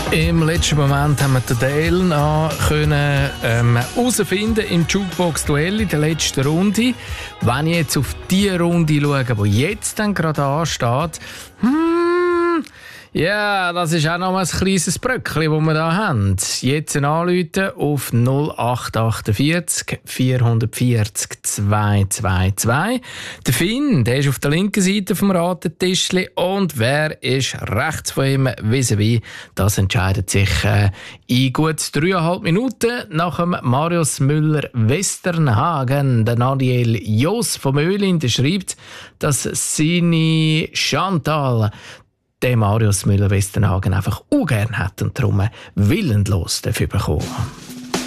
Im letzten Moment haben wir den Dale noch herausfinden im Jukebox-Duell in der letzten Runde. Wenn ich jetzt auf die Runde schaue, die jetzt dann gerade ansteht, ja, das ist auch noch mal ein kleines Bröckchen, das wir hier haben. Jetzt anrufen auf 0848 440 222. Der Finn, der ist auf der linken Seite vom Ratentischli und wer ist rechts von ihm vis-à-vis, das entscheidet sich in gut 3,5 Minuten nach dem Marius Müller-Westernhagen. Der Nadiel Jos vom Öhlin, der schreibt, dass seine Chantal den Marius Müller-Westernhagen einfach ungern hat und darum willenlos dafür bekommen.